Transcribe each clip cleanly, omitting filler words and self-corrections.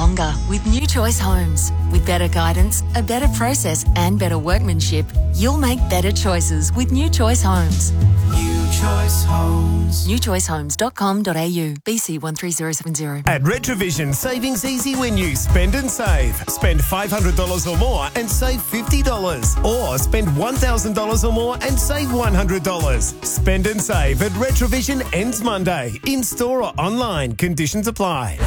longer with New Choice Homes. With better guidance, a better process and better workmanship, you'll make better choices with New Choice Homes. New Choice Homes. newchoicehomes.com.au. BC 13070. At Retrovision, savings easy when you spend and save. Spend $500 or more and save $50. Or spend $1,000 or more and save $100. Spend and save at Retrovision ends Monday. In store or online. Conditions apply.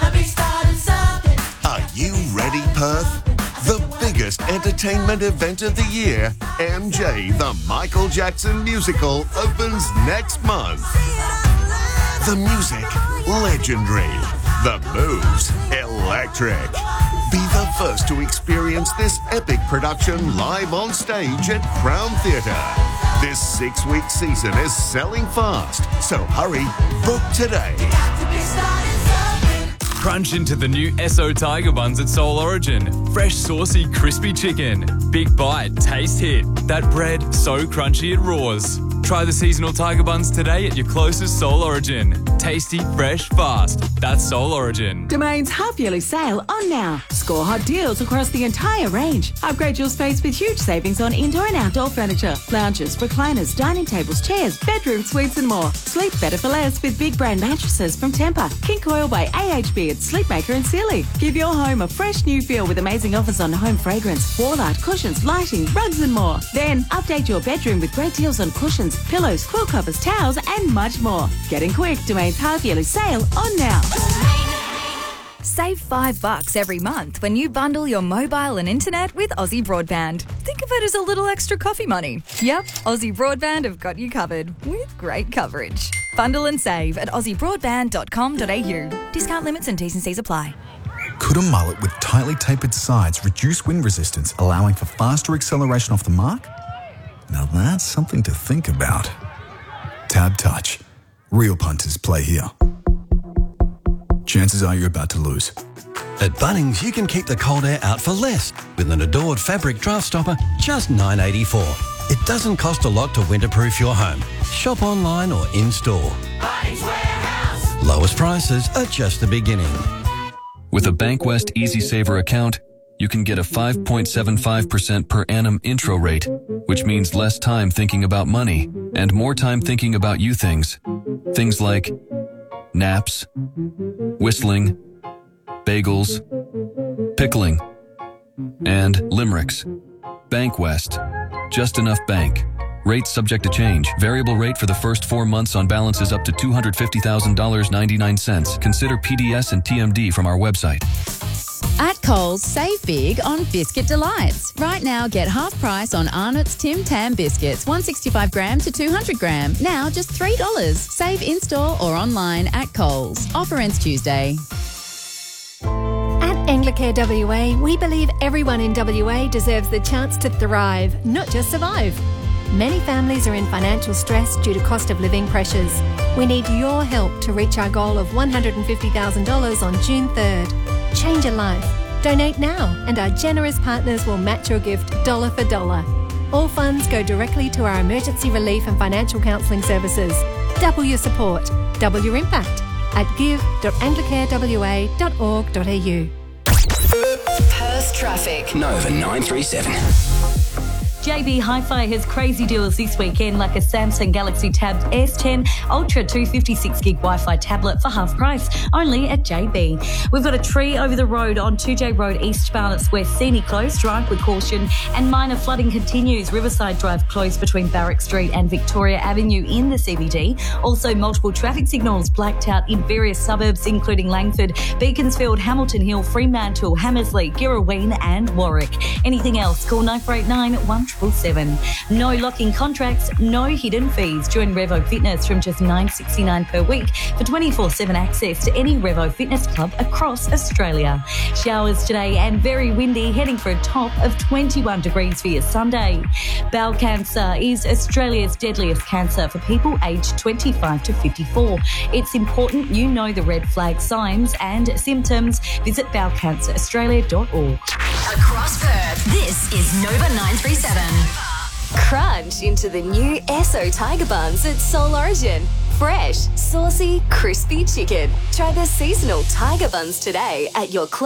Are you ready, Perth? The biggest entertainment event of the year, MJ the Michael Jackson Musical, opens next month. The music, legendary. The moves, electric. Be the first to experience this epic production live on stage at Crown Theatre. This 6-week season is selling fast, so hurry, book today. Crunch into the new Esso Tiger Buns at Soul Origin. Fresh, saucy, crispy chicken. Big bite, taste hit. That bread, so crunchy it roars. Try the seasonal Tiger Buns today at your closest Soul Origin. Tasty, fresh, fast. That's Soul Origin. Domain's half-yearly sale on now. Score hot deals across the entire range. Upgrade your space with huge savings on indoor and outdoor furniture, lounges, recliners, dining tables, chairs, bedroom suites and more. Sleep better for less with big brand mattresses from Tempur, King Coil by AHB at Sleepmaker and Sealy. Give your home a fresh new feel with amazing offers on home fragrance, wall art, cushions, lighting, rugs and more. Then update your bedroom with great deals on cushions, pillows, quill covers, towels and much more. Getting quick, Domain's half-yearly sale on now. Save $5 every month when you bundle your mobile and internet with Aussie Broadband. Think of it as a little extra coffee money. Yep, Aussie Broadband have got you covered with great coverage. Bundle and save at aussiebroadband.com.au. Discount limits and T's and C's apply. Could a mullet with tightly tapered sides reduce wind resistance, allowing for faster acceleration off the mark? Now that's something to think about. Tab Touch. Real punters play here. Chances are you're about to lose. At Bunnings, you can keep the cold air out for less with an adored fabric draft stopper, just $9.84. It doesn't cost a lot to winterproof your home. Shop online or in-store. Bunnings Warehouse. Lowest prices are just the beginning. With a Bankwest Easy Saver account, you can get a 5.75% per annum intro rate, which means less time thinking about money and more time thinking about you things. Things like naps, whistling, bagels, pickling, and limericks. Bankwest. Just enough bank. Rate subject to change. Variable rate for the first 4 months on balances up to $250,000.99. Consider PDS and TMD from our website. At Coles, save big on Biscuit Delights. Right now, get half price on Arnott's Tim Tam biscuits, 165 gram to 200 gram. Now just $3. Save in-store or online at Coles. Offer ends Tuesday. At Anglicare WA, we believe everyone in WA deserves the chance to thrive, not just survive. Many families are in financial stress due to cost of living pressures. We need your help to reach our goal of $150,000 on June 3rd. Change a life. Donate now and our generous partners will match your gift dollar for dollar. All funds go directly to our emergency relief and financial counselling services. Double your support, double your impact at give.anglicarewa.org.au. Perth traffic. Nova 937. JB Hi-Fi has crazy deals this weekend, like a Samsung Galaxy Tab S10 Ultra 256GB Wi-Fi tablet for half price, only at JB. We've got a tree over the road on 2J Road eastbound at Swersini closed, drive with caution, and minor flooding continues. Riverside Drive closed between Barrack Street and Victoria Avenue in the CBD. Also, multiple traffic signals blacked out in various suburbs, including Langford, Beaconsfield, Hamilton Hill, Fremantle, Hammersley, Girraween and Warwick. Anything else, call 9489 177. No locking contracts, no hidden fees. Join Revo Fitness from just $9.69 per week for 24/7 access to any Revo Fitness club across Australia. Showers today and very windy, heading for a top of 21 degrees for your Sunday. Bowel cancer is Australia's deadliest cancer for people aged 25 to 54. It's important you know the red flag signs and symptoms. Visit bowelcanceraustralia.org. Across Perth, this is Nova 937. Crunch into the new Esso Tiger Buns at Soul Origin. Fresh, saucy, crispy chicken. Try the seasonal Tiger Buns today at your